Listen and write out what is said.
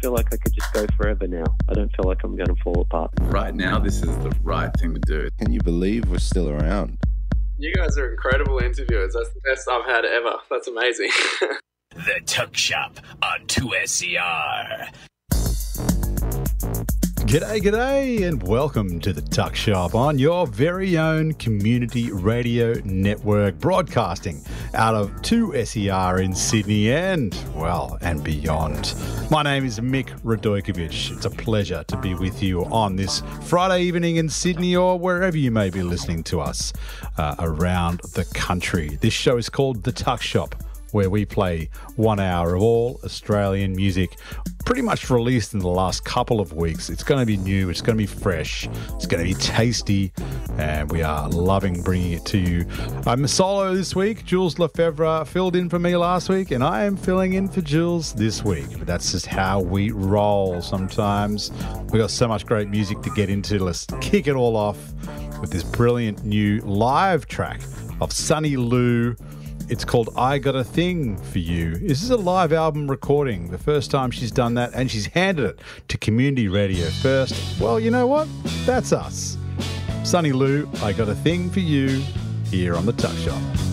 feel like I could just go forever now. I don't feel like I'm going to fall apart. Right now, this is the right thing to do. Can you believe we're still around? You guys are incredible interviewers. That's the best I've had ever. That's amazing. The Tuck Shop on 2SER. G'day, and welcome to the Tuck Shop on your very own community radio network, broadcasting out of 2SER in Sydney and beyond. My name is Mick Radojkovic. It's a pleasure to be with you on this Friday evening in Sydney or wherever you may be listening to us around the country. This show is called The Tuck Shop, where we play 1 hour of all Australian music, pretty much released in the last couple of weeks. It's going to be new, it's going to be fresh, it's going to be tasty, and we are loving bringing it to you. I'm solo this week. Jules Lefebvre filled in for me last week, and I am filling in for Jules this week. But that's just how we roll sometimes. We've got so much great music to get into. Let's kick it all off with this brilliant new live track of Sunny Lou. It's called I Got a Thing for You. This is a live album recording, the first time she's done that, and she's handed it to community radio first. Well, you know what? That's us. Sunny Lou, I Got a Thing for You, here on The Tuck Shop.